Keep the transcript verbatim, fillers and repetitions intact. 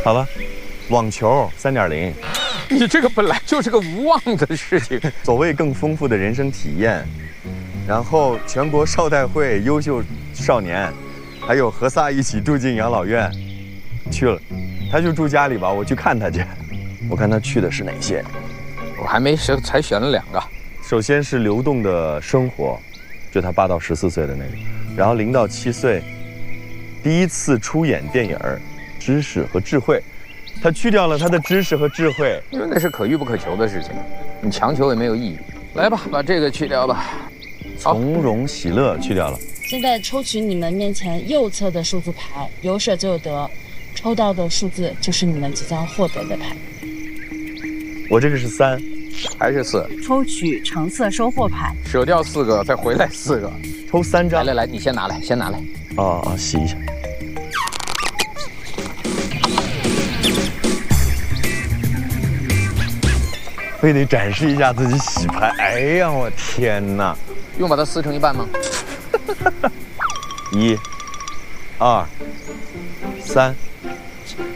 好了，网球三点零。 你这个本来就是个无望的事情。 所谓更丰富的人生体验，然后全国少代会优秀少年，还有和仨一起住进养老院，去了，他就住家里吧，我去看他去。我看他去的是哪些？ 我还没选，才选了两个。 首先是流动的生活，就他八到十四岁的那个，然后零到七岁，第一次出演电影儿，知识和智慧，他去掉了他的知识和智慧， 因为那是可遇不可求的事情，你强求也没有意义。来吧，把这个去掉吧。 从容喜乐去掉了。 现在抽取你们面前右侧的数字牌，有舍就有得，抽到的数字就是你们即将获得的牌。 我这个是三， 还是四？ 抽取橙色收获牌， 舍掉四个，再回来四个， 抽三张。 来来来，你先拿来，先拿来。 啊啊，洗一下。非得展示一下自己洗牌。哎呀，我天哪！ 用把它撕成一半吗？ 一、二、三。